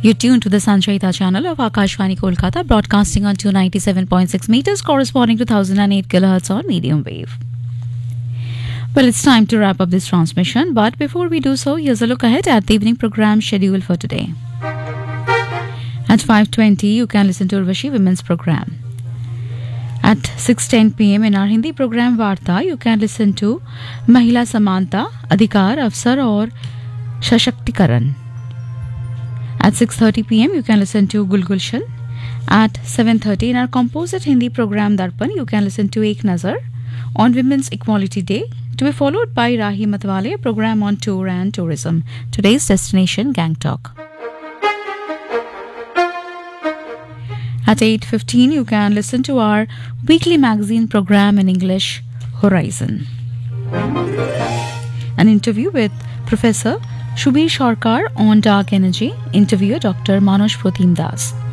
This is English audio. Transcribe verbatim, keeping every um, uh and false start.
You're tuned to the Sanchayita channel of Akashvani Kolkata, broadcasting on two ninety-seven point six meters, corresponding to one thousand eight kilohertz on medium wave. Well, it's time to wrap up this transmission, but before we do so, here's a look ahead at the evening program schedule for today. At five twenty, you can listen to Urvashi Women's Program. At six ten p.m. in our Hindi program Varta, you can listen to Mahila Samanta, Adhikar, Afsar aur Shashaktikaran. At six thirty p.m. you can listen to Gulgulshan. At seven thirty in our composite Hindi program Darpan, you can listen to Ek Nazar on Women's Equality Day, to be followed by Rahi Matwale, a program on tour and tourism. Today's destination, Gangtok. At eight fifteen, you can listen to our weekly magazine program in English, Horizon. An interview with Professor Shubir Sharkar on dark energy. Interviewer Doctor Manoj Protim Das.